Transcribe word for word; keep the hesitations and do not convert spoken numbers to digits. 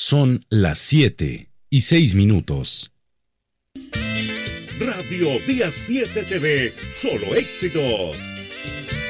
Son las siete y seis minutos. Radio Día siete T V, solo éxitos.